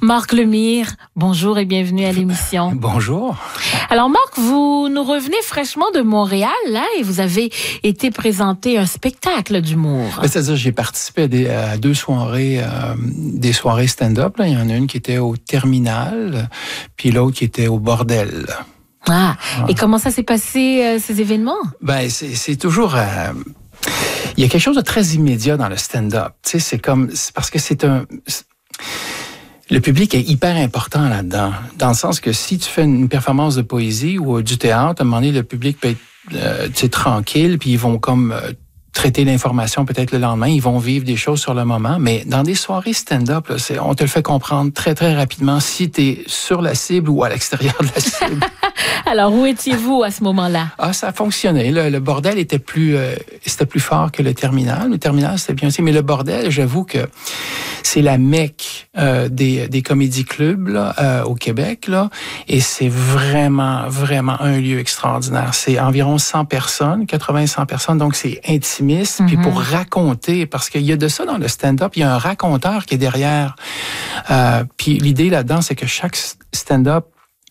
Marc Lemire, bonjour et bienvenue à l'émission. Bonjour. Alors Marc, vous nous revenez fraîchement de Montréal, là, et vous avez été présenter un spectacle d'humour. C'est-à-dire, j'ai participé à deux soirées, des soirées stand-up. Là. Il y en a une qui était au Terminal, puis l'autre qui était au Bordel. Ah, et comment ça s'est passé, ces événements? Ben, c'est toujours... il y a quelque chose de très immédiat dans le stand-up. Tu sais, c'est parce que le public est hyper important là-dedans, dans le sens que si tu fais une performance de poésie ou du théâtre, à un moment donné, le public peut être tranquille, puis ils vont comme traiter l'information peut-être le lendemain, ils vont vivre des choses sur le moment, mais dans des soirées stand-up, là, on te le fait comprendre très, très rapidement si tu es sur la cible ou à l'extérieur de la cible. Alors, où étiez-vous à ce moment-là? Ah, ça fonctionnait. Le Bordel était plus fort que le Terminal. Le Terminal, c'était bien aussi. Mais le Bordel, j'avoue que c'est la mecque des comédie clubs là, au Québec. Là, et c'est vraiment, vraiment un lieu extraordinaire. C'est environ 100 personnes, 80-100 personnes. Donc, c'est intimiste. Puis pour raconter, parce qu'il y a de ça dans le stand-up, il y a un raconteur qui est derrière. Puis l'idée là-dedans, c'est que chaque stand-up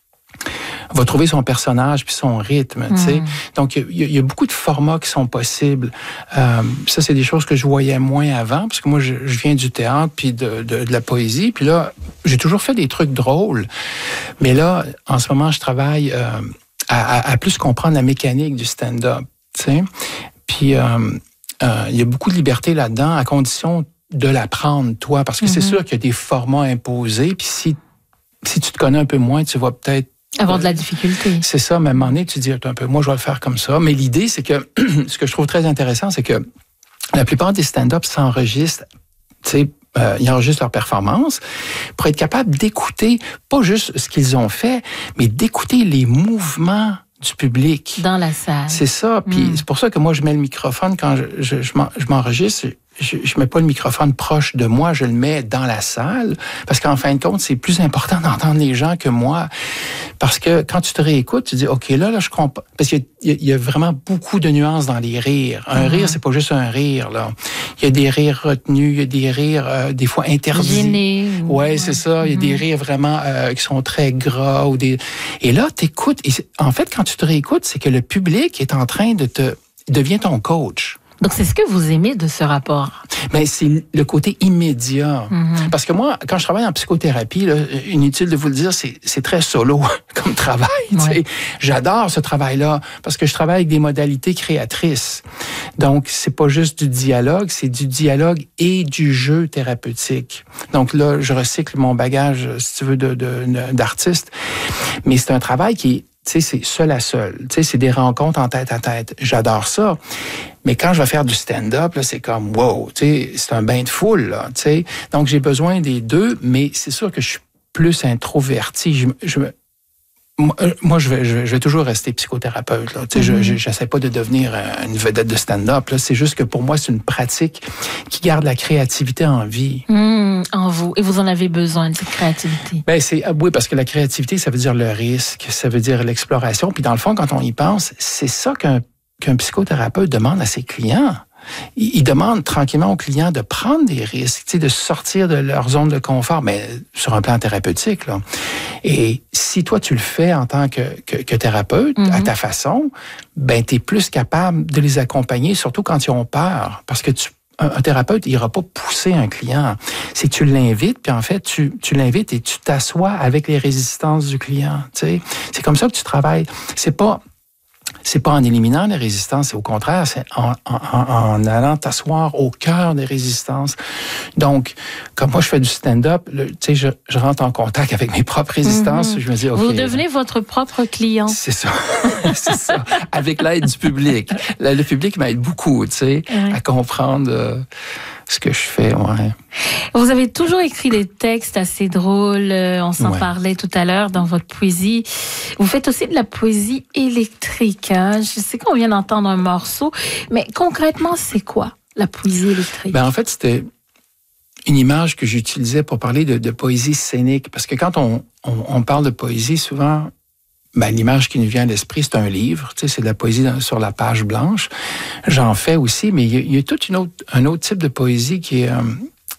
va trouver son personnage puis son rythme, tu sais. Donc, il y a beaucoup de formats qui sont possibles. Ça, c'est des choses que je voyais moins avant, parce que moi, je viens du théâtre puis de la poésie. Puis là, j'ai toujours fait des trucs drôles. Mais là, en ce moment, je travaille à plus comprendre la mécanique du stand-up, tu sais. Puis, il y a beaucoup de liberté là-dedans, à condition de l'apprendre, toi. Parce que c'est sûr qu'il y a des formats imposés. Puis si tu te connais un peu moins, tu vas peut-être avoir de la difficulté. C'est ça, mais à un moment donné, tu dis un peu, moi, je vais le faire comme ça. Mais l'idée, c'est que, ce que je trouve très intéressant, c'est que la plupart des stand-up s'enregistrent, tu sais, ils enregistrent leur performance pour être capable d'écouter, pas juste ce qu'ils ont fait, mais d'écouter les mouvements du public. Dans la salle. C'est ça. Puis c'est pour ça que moi, je mets le microphone quand je m'enregistre. Je mets pas le microphone proche de moi, je le mets dans la salle. Parce qu'en fin de compte, c'est plus important d'entendre les gens que moi. Parce que quand tu te réécoutes, tu dis, OK, là, je comprends. Parce qu'il y a vraiment beaucoup de nuances dans les rires. Un rire, c'est pas juste un rire, là. Il y a des rires retenus, il y a des rires, des fois interdits. Gênés. Ouais, c'est ça. Il y a des rires vraiment qui sont très gras. Et là, t'écoutes. Et en fait, quand tu te réécoutes, c'est que le public est en train devient ton coach. Donc, c'est ce que vous aimez de ce rapport? Ben, c'est le côté immédiat. Parce que moi, quand je travaille en psychothérapie, là, inutile de vous le dire, c'est très solo comme travail. Ouais. J'adore ce travail-là parce que je travaille avec des modalités créatrices. Donc, c'est pas juste du dialogue, c'est du dialogue et du jeu thérapeutique. Donc là, je recycle mon bagage, si tu veux, d'artiste. Mais c'est un travail qui est, tu sais, c'est seul à seul. Tu sais, c'est des rencontres en tête à tête. J'adore ça. Mais quand je vais faire du stand-up, là, c'est comme, wow, tu sais, c'est un bain de foule, là, tu sais. Donc, j'ai besoin des deux, mais c'est sûr que je suis plus introverti. Moi, je vais toujours rester psychothérapeute, là. Tu sais, j'essaie pas de devenir une vedette de stand-up, là. C'est juste que pour moi, c'est une pratique qui garde la créativité en vie. En vous. Et vous en avez besoin de cette créativité? Ben, oui, parce que la créativité, ça veut dire le risque, ça veut dire l'exploration. Puis dans le fond, quand on y pense, c'est ça qu'un psychothérapeute demande à ses clients. Il demande tranquillement aux clients de prendre des risques, tu sais, de sortir de leur zone de confort, mais sur un plan thérapeutique, là. Et si toi, tu le fais en tant que thérapeute, à ta façon, ben, t'es plus capable de les accompagner, surtout quand ils ont peur. Parce que un thérapeute, il n'ira pas pousser un client. C'est que tu l'invites, puis en fait, tu l'invites et tu t'assois avec les résistances du client, tu sais. C'est comme ça que tu travailles. C'est pas en éliminant les résistances, c'est au contraire, c'est en allant t'asseoir au cœur des résistances. Donc, comme moi, je fais du stand-up, tu sais, je rentre en contact avec mes propres résistances. Je me dis, OK. Vous devenez votre propre client. C'est ça. C'est ça. Avec l'aide du public. Le public m'aide beaucoup, tu sais, à comprendre ce que je fais, ouais. Vous avez toujours écrit des textes assez drôles, on s'en parlait tout à l'heure dans votre poésie. Vous faites aussi de la poésie électrique, hein? Je sais qu'on vient d'entendre un morceau, mais concrètement, c'est quoi la poésie électrique? Ben, en fait, c'était une image que j'utilisais pour parler de poésie scénique, parce que quand on parle de poésie, souvent, ben, l'image qui nous vient à l'esprit, c'est un livre. Tu sais, c'est de la poésie sur la page blanche. J'en fais aussi, mais il y a tout un autre type de poésie qui est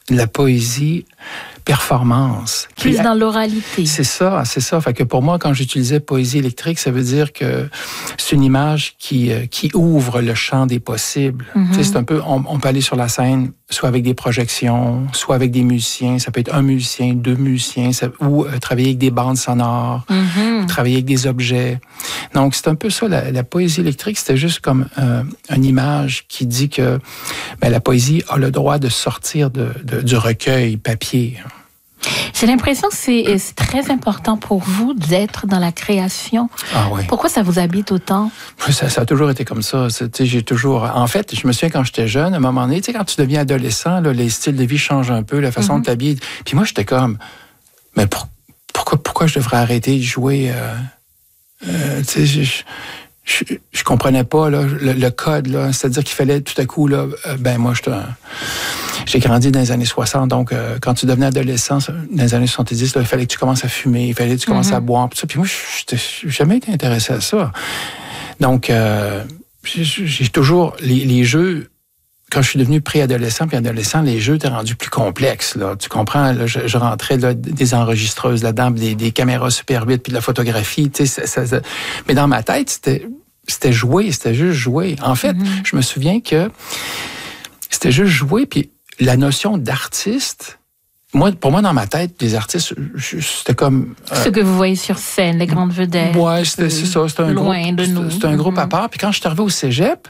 la poésie performance. Plus dans l'oralité. C'est ça. Fait que pour moi, quand j'utilisais poésie électrique, ça veut dire que c'est une image qui ouvre le champ des possibles. Tu sais, c'est un peu, on peut aller sur la scène, soit avec des projections, soit avec des musiciens. Ça peut être un musicien, deux musiciens, ou travailler avec des bandes sonores, ou travailler avec des objets. Donc, c'est un peu ça, la poésie électrique, c'était juste comme une image qui dit que la poésie a le droit de sortir du recueil papier. J'ai l'impression que c'est très important pour vous d'être dans la création. Ah oui. Pourquoi ça vous habite autant? Ça a toujours été comme ça. J'ai toujours... En fait, je me souviens quand j'étais jeune, à un moment donné, quand tu deviens adolescent, là, les styles de vie changent un peu, la façon de t'habiller. Puis moi, j'étais comme, mais pourquoi je devrais arrêter de jouer? Je comprenais pas là, le code. Là. C'est-à-dire qu'il fallait tout à coup... Là, moi, j'ai grandi dans les années 60, donc quand tu devenais adolescent, dans les années 70, là, il fallait que tu commences à fumer, il fallait que tu commences à boire. Puis moi, je n'ai jamais été intéressé à ça. Donc, j'ai toujours... Les jeux... Quand je suis devenu préadolescent puis adolescent, les jeux étaient rendus plus complexes. Là. Tu comprends? Là, je rentrais là, des enregistreuses là-dedans, des caméras Super 8, puis de la photographie. Tu sais, mais dans ma tête, c'était jouer, c'était juste jouer. En fait, je me souviens que c'était juste jouer, puis la notion d'artiste... Pour moi, dans ma tête, les artistes, c'était comme... Ce que vous voyez sur scène, les grandes vedettes. Ouais, c'est ça. C'était un loin groupe, de nous. C'était un groupe à part. Puis quand je suis arrivé au cégep,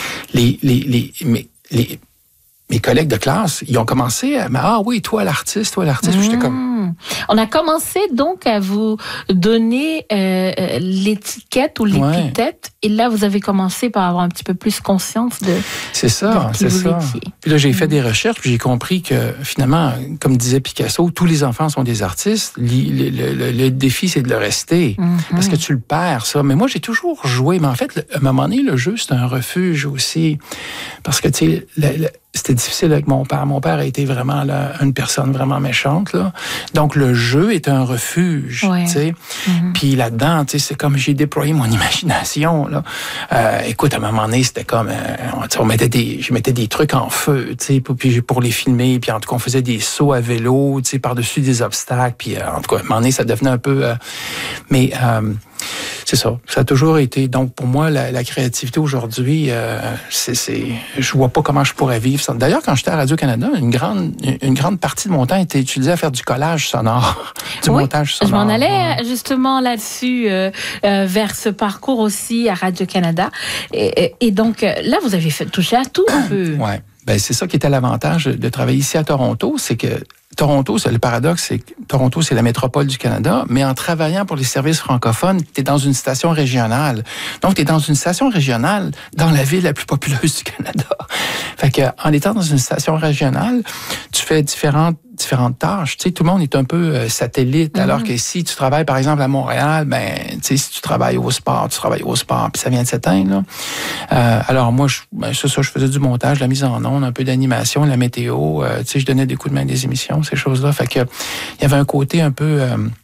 mes collègues de classe, ils ont commencé à... Ah oui, toi l'artiste. Puis j'étais comme... On a commencé donc à vous donner l'étiquette ou l'épithète. Et là, vous avez commencé par avoir un petit peu plus conscience de... C'est ça. Puis là, j'ai fait des recherches, puis j'ai compris que finalement, comme disait Picasso, tous les enfants sont des artistes. Le défi, c'est de le rester. Parce que tu le perds, ça. Mais moi, j'ai toujours joué. Mais en fait, à un moment donné, le jeu, c'est un refuge aussi. Parce que, tu sais... C'était difficile avec mon père. Mon père a été vraiment là, une personne vraiment méchante. Là. Donc, le jeu est un refuge. Ouais. Tu sais. Puis là-dedans, tu sais, c'est comme j'ai déployé mon imagination. Là. Écoute, à un moment donné, c'était comme... je mettais des trucs en feu, tu sais, puis pour les filmer. Puis en tout cas, on faisait des sauts à vélo, tu sais, par-dessus des obstacles. Puis en tout cas, à un moment donné, ça devenait un peu... c'est ça. Ça a toujours été... Donc, pour moi, la créativité aujourd'hui, je vois pas comment je pourrais vivre ça. D'ailleurs, quand j'étais à Radio-Canada, une grande partie de mon temps était utilisée à faire du collage sonore, du montage sonore. Je m'en allais justement là-dessus, vers ce parcours aussi à Radio-Canada. Et donc, là, vous avez touché à tout un peu. Ouais. Ben, c'est ça qui était l'avantage de travailler ici à Toronto, c'est que Toronto, le paradoxe, c'est que Toronto, c'est la métropole du Canada, mais en travaillant pour les services francophones, tu es dans une station régionale. Donc, tu es dans une station régionale dans la ville la plus populeuse du Canada. Fait que, en étant dans une station régionale, tu fais différentes tâches. Tu sais, tout le monde est un peu satellite, alors que si tu travailles, par exemple, à Montréal, ben, tu sais, si tu travailles au sport, puis ça vient de s'éteindre, là. Alors, moi, je faisais du montage, de la mise en onde, un peu d'animation, de la météo, tu sais, je donnais des coups de main des émissions, ces choses-là. Fait que, il y avait un côté un peu,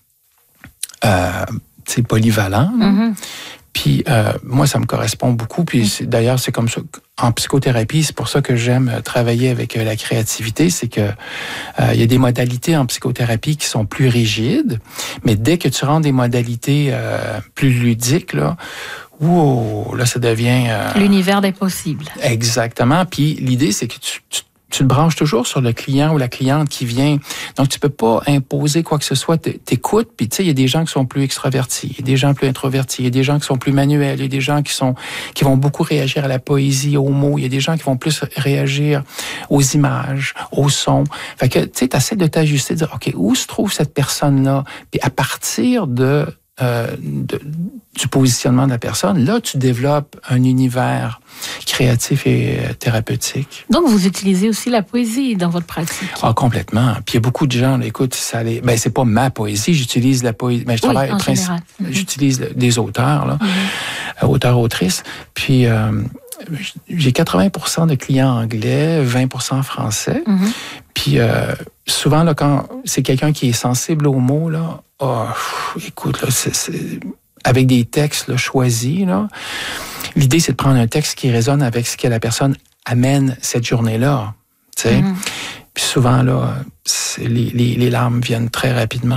tu sais, polyvalent. Puis moi, ça me correspond beaucoup. Puis d'ailleurs, c'est comme ça en psychothérapie. C'est pour ça que j'aime travailler avec la créativité. C'est que il y a des modalités en psychothérapie qui sont plus rigides, mais dès que tu rends des modalités plus ludiques, là, là, ça devient l'univers des possibles. Exactement. Puis l'idée, c'est que tu te branches toujours sur le client ou la cliente qui vient. Donc, tu peux pas imposer quoi que ce soit. T'écoutes, puis tu sais, il y a des gens qui sont plus extravertis, il y a des gens plus introvertis, il y a des gens qui sont plus manuels, il y a des gens qui vont beaucoup réagir à la poésie, aux mots, il y a des gens qui vont plus réagir aux images, aux sons. Fait que, tu sais, t'essaies de t'ajuster, de dire, OK, où se trouve cette personne-là? Puis à partir du positionnement de la personne, là, tu développes un univers créatif et thérapeutique. Donc, vous utilisez aussi la poésie dans votre pratique? Ah, complètement. Puis il y a beaucoup de gens, là, écoute, c'est pas ma poésie, j'utilise la poésie, mais je travaille en général. J'utilise des auteurs, là, auteurs, autrices. Puis j'ai 80% de clients anglais, 20% français. Puis souvent, là, quand c'est quelqu'un qui est sensible aux mots, là, écoute, là, c'est avec des textes là, choisis, là, l'idée, c'est de prendre un texte qui résonne avec ce que la personne amène cette journée-là. Tu sais. Puis souvent, là, les larmes viennent très rapidement.